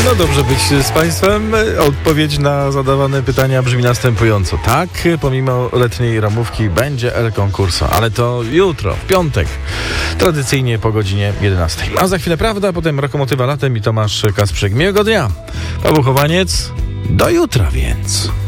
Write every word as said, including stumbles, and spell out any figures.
No dobrze być z Państwem. Odpowiedź na zadawane pytania brzmi następująco. Tak, pomimo letniej ramówki będzie El Concurso, ale to jutro, w piątek, tradycyjnie po godzinie jedenastej. A za chwilę prawda, potem Lokomotywa latem i Tomasz Kasprzyk. Miłego dnia. Paweł Chowaniec, do jutra więc.